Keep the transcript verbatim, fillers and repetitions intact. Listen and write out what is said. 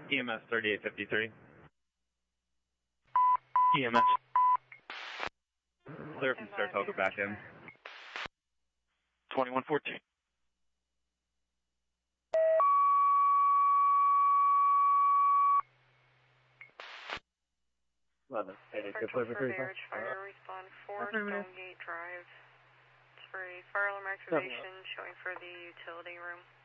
E M S thirty-eight fifty-three. E M S. Clear from Saratoga back in. twenty-one fourteen. eleven. Fire respond four, Stonegate Drive. It's for a fire alarm activation showing for the utility room.